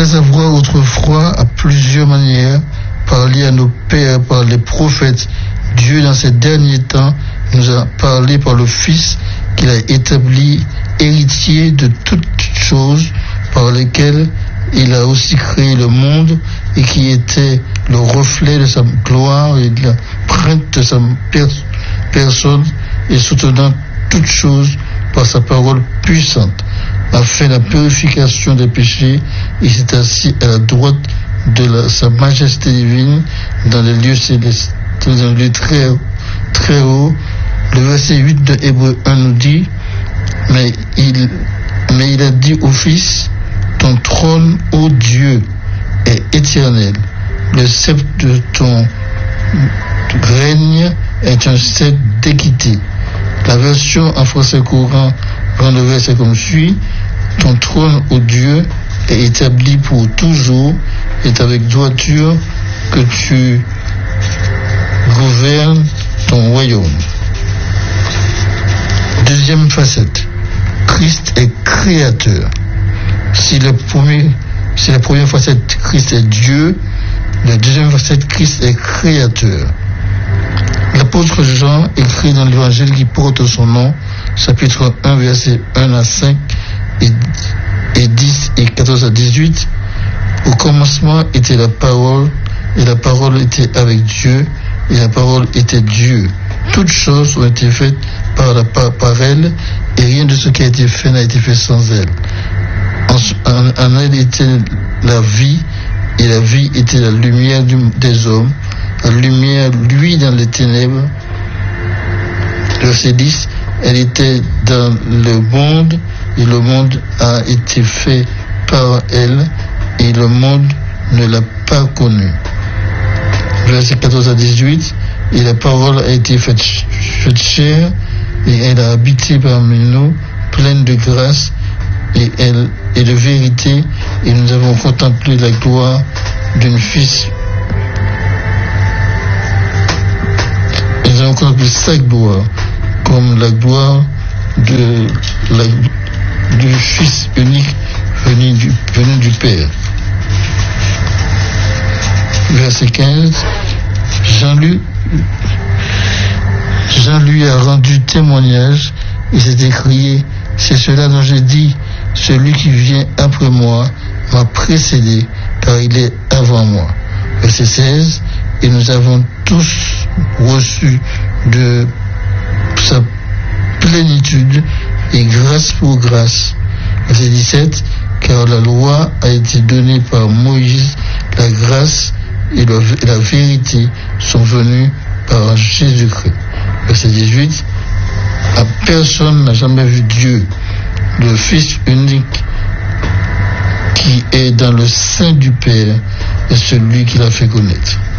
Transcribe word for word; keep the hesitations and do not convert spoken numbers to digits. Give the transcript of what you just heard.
Après avoir autrefois, à plusieurs manières, parlé à nos pères par les prophètes, Dieu, dans ces derniers temps, nous a parlé par le Fils qu'il a établi héritier de toutes choses, par lesquelles il a aussi créé le monde et qui était le reflet de sa gloire et de la crainte de sa pers- personne et soutenant toutes choses par sa parole puissante, a fait la purification des péchés et s'est assis à la droite de la, sa majesté divine dans les lieux célestes, dans un lieu très, très haut. Le verset huit de Hébreux un nous dit, mais il, mais il a dit au Fils, ton trône, ô Dieu, est éternel. Le sceptre de ton règne est un sceptre d'équité. La version en français courant prend le verset comme suit. Ton trône, ô Dieu, est établi pour toujours, est avec droiture que tu gouvernes ton royaume. Deuxième facette. Christ est créateur. Si le premier, si la première facette, Christ est Dieu, la deuxième facette, Christ est créateur. L'apôtre Jean écrit dans l'évangile qui porte son nom, chapitre un, versets un à cinq et, et dix et quatorze à dix-huit. Au commencement était la parole, et la parole était avec Dieu, et la parole était Dieu. Toutes choses ont été faites par, la, par, par elle, et rien de ce qui a été fait n'a été fait sans elle. En, en, en elle était la vie, et la vie était la lumière du, des hommes. La lumière, lui, dans les ténèbres. Verset dix, elle était dans le monde, et le monde a été fait par elle, et le monde ne l'a pas connue. Verset quatorze à dix-huit, et la parole a été faite, faite chair, et elle a habité parmi nous, pleine de grâce et, elle, et de vérité, et nous avons contemplé la gloire d'une fils. Et nous avons contemplé sa gloire, comme la gloire de la, du Fils unique venu du, venu du Père. Verset quinze, Jean lui, Jean lui a rendu témoignage, il s'est écrié, c'est cela dont j'ai dit, celui qui vient après moi m'a précédé, car il est avant moi. Verset seize, et nous avons tous reçu de sa plénitude et grâce pour grâce. Verset dix-sept, car la loi a été donnée par Moïse, la grâce et la vérité sont venues par Jésus-Christ. Verset dix-huit, à personne n'a jamais vu Dieu, le Fils unique qui est dans le sein du Père est celui qui l'a fait connaître.